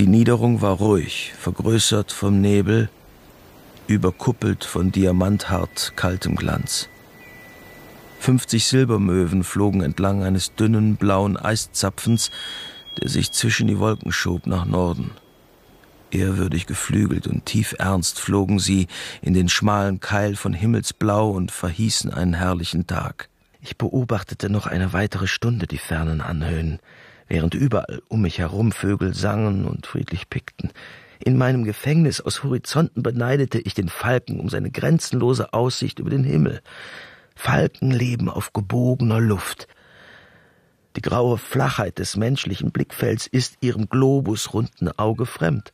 Die Niederung war ruhig, vergrößert vom Nebel, überkuppelt von diamanthart kaltem Glanz. 50 Silbermöwen flogen entlang eines dünnen, blauen Eiszapfens, der sich zwischen die Wolken schob nach Norden. Ehrwürdig geflügelt und tiefernst flogen sie in den schmalen Keil von Himmelsblau und verhießen einen herrlichen Tag. Ich beobachtete noch eine weitere Stunde die fernen Anhöhen, während überall um mich herum Vögel sangen und friedlich pickten. In meinem Gefängnis aus Horizonten beneidete ich den Falken um seine grenzenlose Aussicht über den Himmel. Falken leben auf gebogener Luft. Die graue Flachheit des menschlichen Blickfelds ist ihrem globusrunden Auge fremd.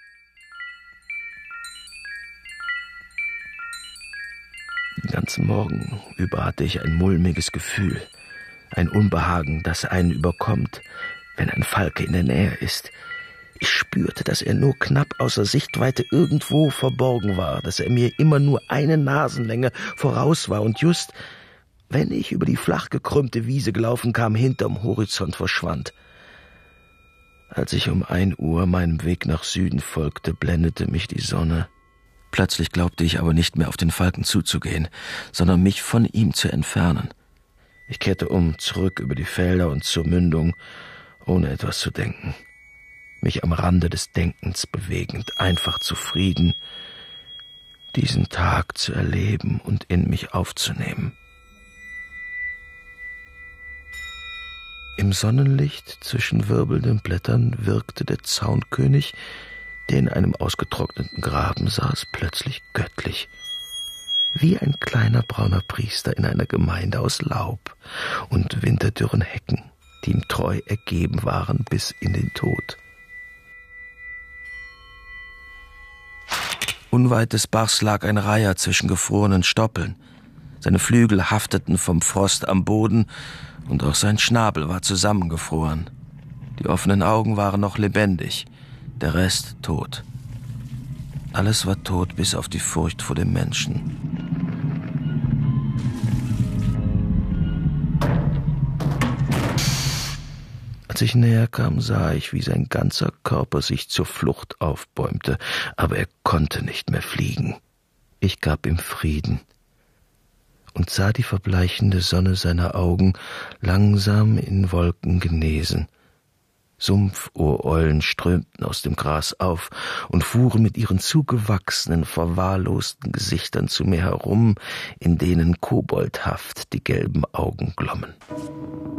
Den ganzen Morgen über hatte ich ein mulmiges Gefühl, ein Unbehagen, das einen überkommt, wenn ein Falke in der Nähe ist. Ich spürte, dass er nur knapp außer Sichtweite irgendwo verborgen war, dass er mir immer nur eine Nasenlänge voraus war und just, wenn ich über die flach gekrümmte Wiese gelaufen kam, hinterm Horizont verschwand. Als ich um 1 Uhr meinem Weg nach Süden folgte, blendete mich die Sonne. Plötzlich glaubte ich aber nicht mehr auf den Falken zuzugehen, sondern mich von ihm zu entfernen. Ich kehrte zurück über die Felder und zur Mündung, ohne etwas zu denken. Mich am Rande des Denkens bewegend, einfach zufrieden, diesen Tag zu erleben und in mich aufzunehmen. Im Sonnenlicht zwischen wirbelnden Blättern wirkte der Zaunkönig, der in einem ausgetrockneten Graben saß, plötzlich göttlich, wie ein kleiner brauner Priester in einer Gemeinde aus Laub und winterdürren Hecken, die ihm treu ergeben waren bis in den Tod. Unweit des Bachs lag ein Reiher zwischen gefrorenen Stoppeln. Seine Flügel hafteten vom Frost am Boden und auch sein Schnabel war zusammengefroren. Die offenen Augen waren noch lebendig, der Rest tot. Alles war tot, bis auf die Furcht vor dem Menschen. Als ich näher kam, sah ich, wie sein ganzer Körper sich zur Flucht aufbäumte, aber er konnte nicht mehr fliegen. Ich gab ihm Frieden und sah die verbleichende Sonne seiner Augen langsam in Wolken genesen. Sumpfohreulen strömten aus dem Gras auf und fuhren mit ihren zugewachsenen, verwahrlosten Gesichtern zu mir herum, in denen koboldhaft die gelben Augen glommen.